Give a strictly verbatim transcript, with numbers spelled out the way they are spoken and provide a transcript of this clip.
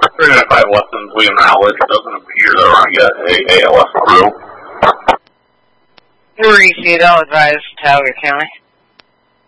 three ninety-five Weston, William Howard. It doesn't appear that we're going to get a A L S crew. Three seat, I'll advise Talbot County.